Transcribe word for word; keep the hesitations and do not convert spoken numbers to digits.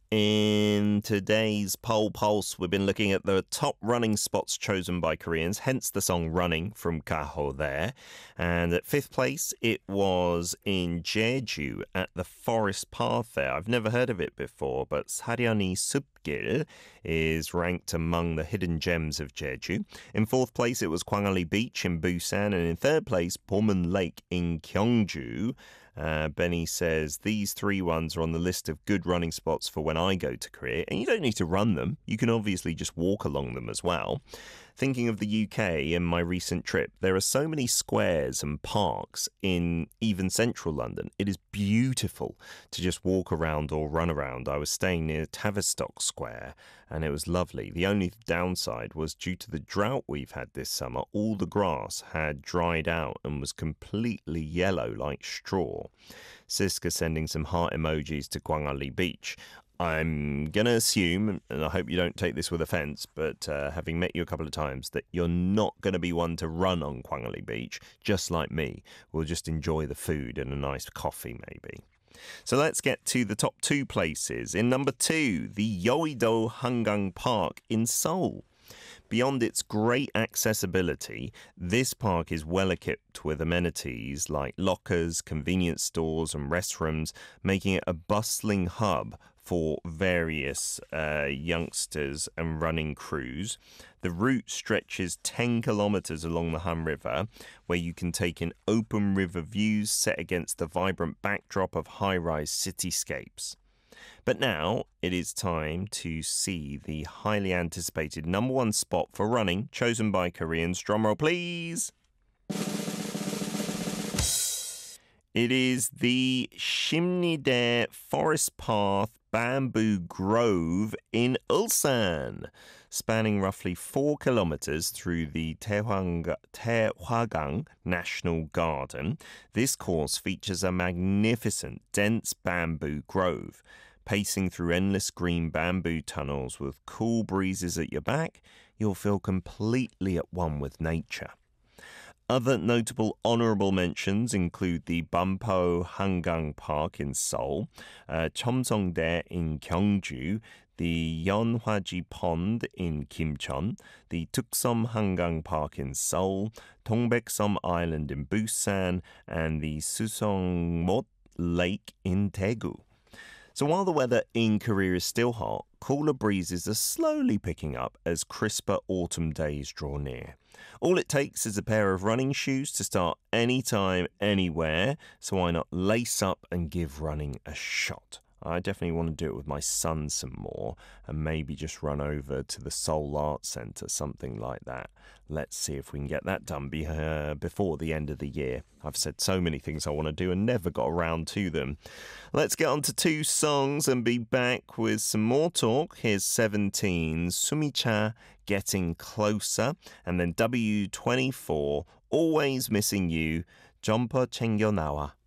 In today's Pole Pulse, we've been looking at the top running spots chosen by Koreans, hence the song Running from Kaho there. And at fifth place, it was in Jeju at the Forest Path there. I've never heard of it before, but Saryani Supgil is ranked among the hidden gems of Jeju. In fourth place, it was Kwangali Beach in Busan. And in third place, Pomon Lake in Gyeongju. Uh, Benny says these three ones are on the list of good running spots for when I go to Korea. And you don't need to run them. You can obviously just walk along them as well. Thinking of the U K in my recent trip, there are so many squares and parks in even central London. It is beautiful to just walk around or run around. I was staying near Tavistock Square and it was lovely. The only downside was due to the drought we've had this summer, all the grass had dried out and was completely yellow like straw. Siska sending some heart emojis to Kwangali Beach. I'm going to assume, and I hope you don't take this with offence, but uh, having met you a couple of times, that you're not going to be one to run on Kwangali Beach, just like me. We'll just enjoy the food and a nice coffee, maybe. So let's get to the top two places. In number two, the Yeouido Hangang Park in Seoul. Beyond its great accessibility, this park is well equipped with amenities like lockers, convenience stores and restrooms, making it a bustling hub for various uh, youngsters and running crews. The route stretches ten kilometers along the Han River, where you can take in open river views set against the vibrant backdrop of high-rise cityscapes. But now it is time to see the highly anticipated number one spot for running chosen by Koreans. Drumroll, please. It is the Shimnida Forest Path Bamboo Grove in Ulsan, spanning roughly four kilometers through the Taehwang, Taehwagang National Garden. This course features a magnificent, dense bamboo grove. Pacing through endless green bamboo tunnels with cool breezes at your back, you'll feel completely at one with nature. Other notable honourable mentions include the Bampo Hangang Park in Seoul, uh, Cheomseongdae in Gyeongju, the Yeonhwaji Pond in Kimcheon, the Tuksom Hangang Park in Seoul, Dongbeksom Island in Busan, and the Suseongmot Lake in Daegu. So while the weather in Korea is still hot, cooler breezes are slowly picking up as crisper autumn days draw near. All it takes is a pair of running shoes to start anytime, anywhere, so why not lace up and give running a shot? I definitely want to do it with my son some more and maybe just run over to the Seoul Arts Centre, something like that. Let's see if we can get that done be, uh, before the end of the year. I've said so many things I want to do and never got around to them. Let's get on to two songs and be back with some more talk. Here's seventeen's Sumicha, Getting Closer, and then W twenty-four, Always Missing You, Jumper 챙겨 나와.